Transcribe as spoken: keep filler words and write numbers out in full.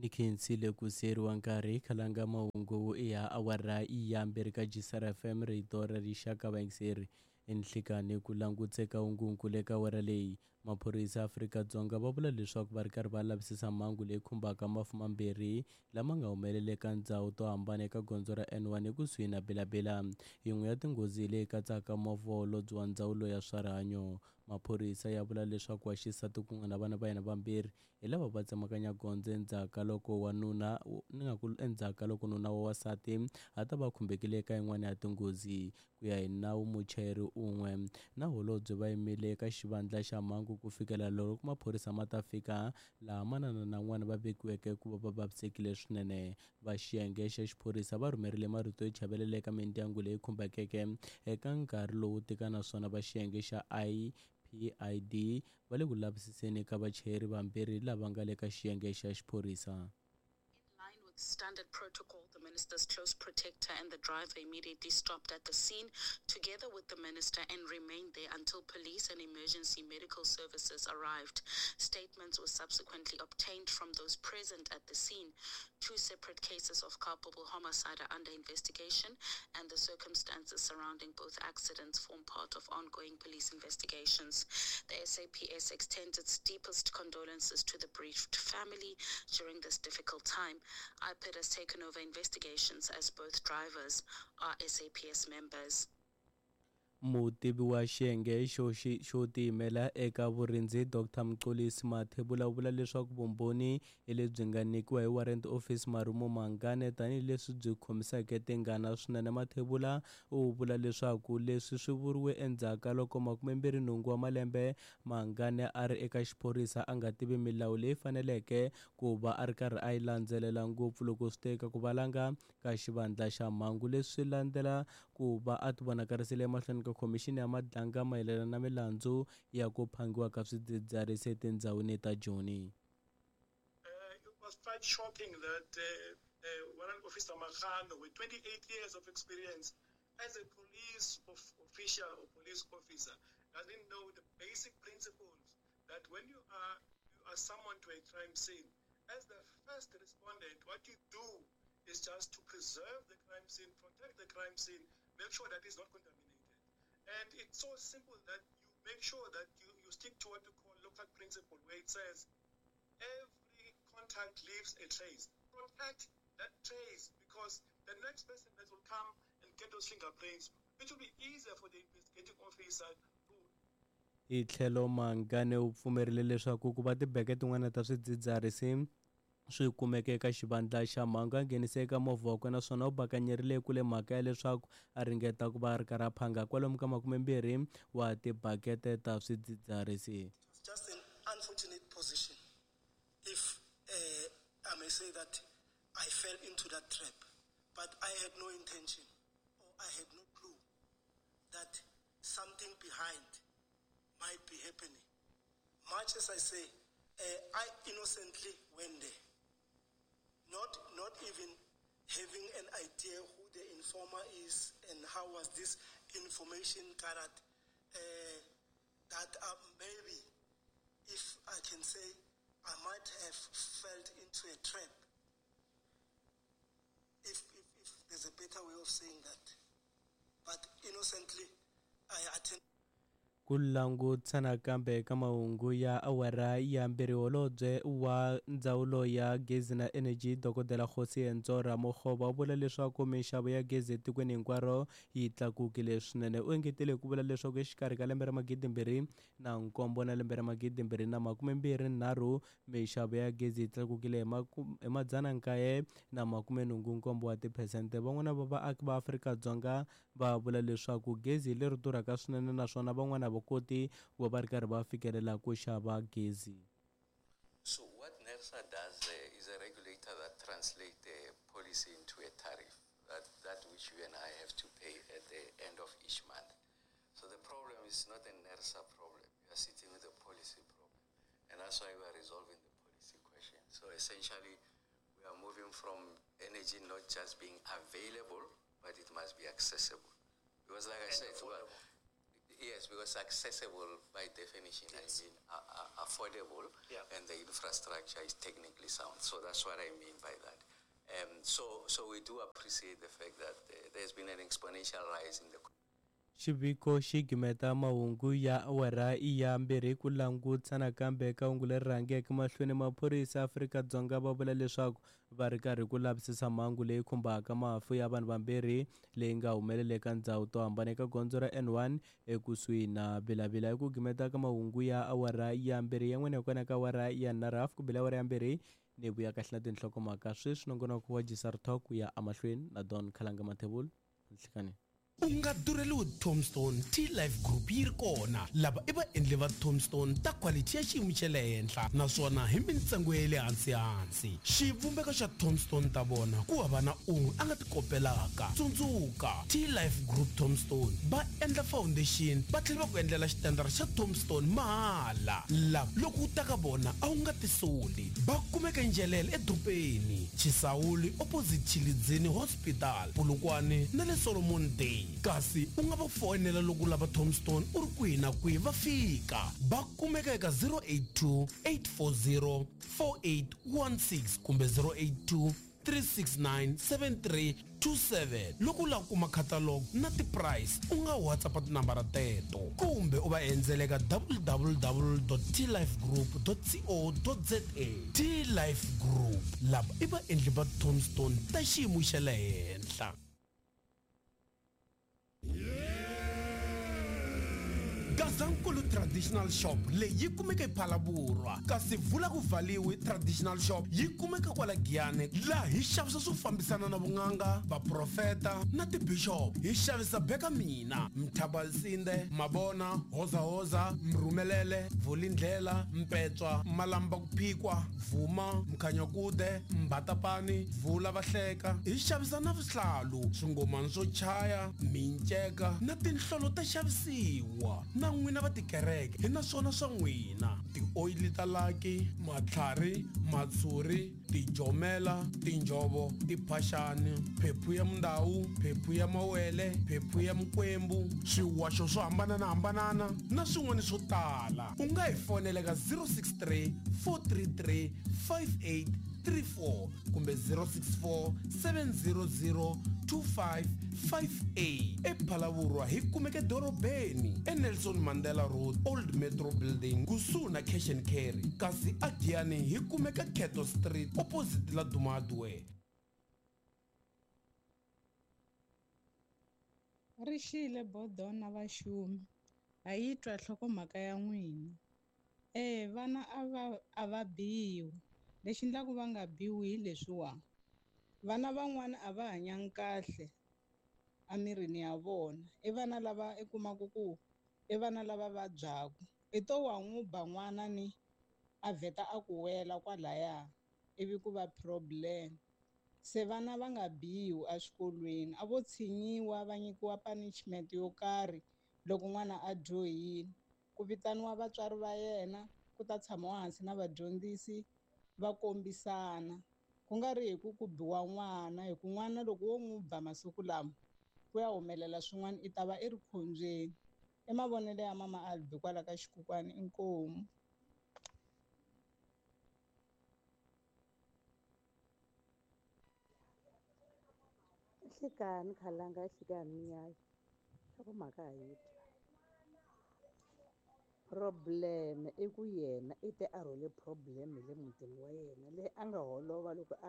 ni khensile ku seriwa nkarhi khalanga mahungu ya awara ya mbirhi ka Gisara F M rito ra rixaka vaingiseri enhlikani ku langutseka hungunkulu eka wara leyi maphorisa ya Afrika-Dzonga va vula leswaku va ri karhi va lavisisa mhangu leyi khumbaka mafu mambirhi lama nga humelela eka ndhawu to hambana eka gondzo ra N one ekusuhi na Bilabila. Yin'we ya tinghozi leyi katsaka movha holobye wa ndzawulo ya swa rihanyo. Maphorisa ya vula leswaku wa xisati ku nga na vana va yena vambirhi hi lava va tsemakanya gondzo endzhaku loko wanuna ni nga ku endzhaku loko nuna wa wasati a ta va khumbekile eka yin'wana ya tinghozi. Ku ya hi nawu muchayeri un'we na holobye va yimile eka xivandla xa mhangu ku fikela loko maphorisa ma ta fika laha manana na n'wana va vekiweke ku va va vavisekile swinene. Va xiyenge xa xiphorisa va rhumerile marito yo chavelela eka mindyangu leyi khumbekeke eka nkarhi lowu tika naswona va xiyenge xa I P I D va le ku lavisiseni ka vachayeri vambirhi lava nga le ka xiyenge xa xiphorisa. Standard protocol, the minister's close protector and the driver immediately stopped at the scene together with the minister and remained there until police and emergency medical services arrived. Statements were subsequently obtained from those present at the scene. Two separate cases of culpable homicide are under investigation, and the circumstances surrounding both accidents form part of ongoing police investigations. The S A P S extends its deepest condolences to the bereaved family during this difficult time. I P I D has taken over investigations as both drivers are S A P S members. Mutivi wa xiyenge xo tiyimela eka vurindzi Doctor Mxolisi Mathebula vula leswaku vumbhoni hi lebyi nga nyikiwa hi Warrant Office Marumo Mangane tanihileswi byi khomiseke tingana swinene. Mathebula u vula leswaku leswi swi vuriwe endzhaku loko makumembirhi nhungu wa malembe Mangane a ri eka xiphorisa a nga tivi milawu leyi faneleke ku va a ri karhi a yi landzelela ngopfu loko swi teka ku valanga ka xivandla xa mhangu. Leswi landzela ku va a ti vonakarisile emahlweni ka khomixini ya madlanga mayelana na milandzu ya ku phangiwa ka swidzidziharisi etindhawini ta Joni. Uh, it was quite shocking that uh, uh, Warrant Officer Makhano, with twenty-eight years of experience as a police of, official or police officer, doesn't know the basic principles that when you are you are summoned to a crime scene, as the first respondent, what you do is just to preserve the crime scene, protect the crime scene, make sure that it's not contaminated. And it's so simple that you make sure that you, you stick to what you call local principle, where it says every contact leaves a trace. Protect that trace, because the next person that will come and get those fingerprints, it will be easier for the investigating officer to. Hi tlhelo Mangane u pfumerile leswaku ku va tibeke tin'wana ta swidzidziharisi swi kumeke eka xivandla xa mhangu a nghenise eka movha wakwe naswona u bakanyerile kule mhaka ya leswaku a ringeta ku va a ri karhi a phanga kwalomu ka makumembirhi wa tibakete ta swidzidziharisi. Just an unfortunate position if uh, I may say that I fell into that trap, but I had no intention or I had no clue that something behind might be happening. Much as I say, uh, I innocently went there. Not, not even having an idea who the informer is and how was this information gathered, uh, that uh, maybe, if I can say, I might have fell into a trap, if, if, if there's a better way of saying that. But innocently, I attended. Ku langutsana kambe eka mahungu ya awara ya mbirhi holobye wa ndzawulo ya gezi na energy dokodela Kgosi Nzora Mokgoba u vula leswaku minxavo ya gezi etikweni hinkwaro yi tlakukile swinene. U engetele ku vula leswaku exikarhi ka lembe ra magidimbirhi na nkombo na lembe ra magidimbirhi na makumembirhi nharhu minxavo ya gezi yi tlakukile hi madzana nkaye na makume nhungu nkombo wa tiphesente. Van'wana va vaaki va Afrika-Dzonga va vula leswaku gezi leri durhaka swinene naswona van'wana vokoti wa va ri karhi va fikelela ku xava gezi. So what NERSA does uh, is a regulator that translates the policy into a tariff, that, that which you and I have to pay at the end of each month. So the problem is not a NERSA problem. We are sitting with a policy problem. And that's why we are resolving the policy question. So essentially, we are moving from energy not just being available, but it must be accessible. Because like I said, well, Yes, because accessible by definition, yes. I mean uh, uh, affordable, yeah. and the infrastructure is technically sound. So that's what I mean by that. Um, so, so we do appreciate the fact that uh, there's been an exponential rise in the. Xiviko xi gimeta mahungu ya awara ya mbirhi ku langutsa nakambe eka hungu leri rhangeke mahlweni maphorisa ya Afrika-Dzonga va vula leswaku va ri karhi ku lavisisa mhangu leyi khumbaka mafu ya vanhu vambirhi leyi nga humelela eka ndhawu to hambana eka gondzo ra N one ekusuhi na Bilavila. Hi ku gimeta ka mahungu ya awara ya mbirhi yan'wana hi kona ka awara ya nharhu ku bela awara ya mbirhi ni vuya kahle na tinhlokomhaka sweswi nongonoko wa Gisar Talk ku ya amahlweni na Don Khalanga Mathebula nhlikani. Unga dureliwe Tombstone T-Life Group yi ri kona lava i vaendli va Tombstone ta quality ya xiyimo xa le henhla naswona hi mintsengo ya le hansi hansi. Xivumbeko xa Tombstone ta vona ku hava na un'we a nga ti kopelaka. Tsundzuka T-Life Group Tombstone va endla foundation va tlhela va ku endlela xitendara xa Tombstone mahala la loko u ta ka vona a wu nga ti soli. Va kumeka Njelele edopeni Chisawuli opposite Chilidzini Hospital Polokwane na le Solomon Day. Kasi u nga va fonela loko lava Tombstone u ri kwihi na kwihi va fika. Va kumeka eka zero eight two eight four zero four eight one six kumbe zero eight two three six nine seven three two seven. Loko u lava kuma catalog na ti-price u nga WhatsApp tinambara teto kumbe u va endzela eka w w w dot t life group dot co dot za. T-Life Group lava i vaendli va Tombstone ta xiyimo xa le henhla. Gazankulu Traditional Shop leyi kumeka ePhalaburwa kasi vula ku valiwi Traditional Shop yi kumeka kwala Giyane la hi xavisa swo fambisana na vun'anga va profeta na ti bishop. Hi xavisa beka mina Mthabalsinde Mabona Hoza Hoza Mrumelele Vulindlela Mpetswa Malamba kuphikwa Vuma Mkhanyakude Mbatapani Vula Vahleka. Hi xavisa na vuhlalu swingomani swo chaya minceka na tinhlolo ta xavisiwa na n'wina va tikereke hi naswona swa n'wina ti-oil ta laki matlhari matshuri tijomela tinjovo tiphaxani phephu ya mundawu phephu ya mawele phephu ya mikwembu swiwaxo swo hambana na hambanana na swin'wana swo tala. U nga hi fonela ka zero six three four three three five eight three four kumbe zero six four seven zero zero two five five eight. ePhalaburwa hi kumeke dorobeni eNelson Mandela Road Old Metro Building kusuhi na Cash and Carry. Kasi a Giyani hi kumeka Keto Street opposite la Dumadwe. Rixile bodona vaxumi a yi twa nhlokomhaka ya n'wina. Eh vana a va a va biwi. Lexi endlaku va nga biwi hi leswiwa vana van'wana a va hanyangi kahle emirini ya vona. I vana lava i kumaku ku i vana lava vabyaku i to wa n'wi ba n'wana ni a vheta a ku wela kwalaya ivi ku va problem. Se vana va nga biwi eswikolweni a vo tshinyiwa va nyikiwa punishment yo karhi loko n'wana a dyohile ku vitaniwa vatswari va yena ku ta tshamiwa hansi na vadyondzisi va kombisana ku nga ri hi ku ku biwa n'wana hi ku n'wana loko wo n'wi ba masiku lama ku ya humelela swin'wana i ta va i ri khombyeni. I mavonelo ya mama Albi kwala ka Xikukwana. Inkomu. Hlikani Khalanga hlikani nyayo nhlokomhaka hi twa problem i ku yena i te a rhole problem hi le mutini wa yena leyi a nga holova loko a